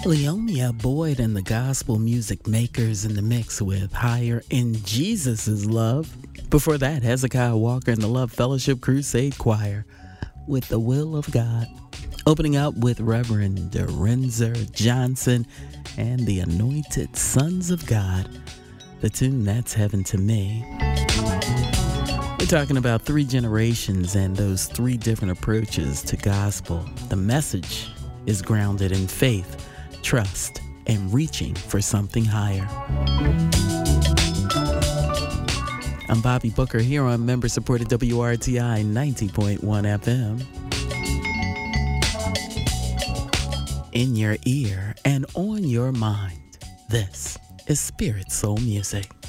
Leomia Boyd and the Gospel Music Makers in the mix with Higher in Jesus' Love. Before that, Hezekiah Walker and the Love Fellowship Crusade Choir with The Will of God. Opening up with Reverend Dorenzer Johnson and the Anointed Sons of God. The tune, that's Heaven to Me. We're talking about 3 generations and those 3 different approaches to gospel. The message is grounded in faith, trust, and reaching for something higher. I'm Bobby Booker here on member-supported WRTI 90.1 FM. In your ear and on your mind, this is Spirit Soul Music.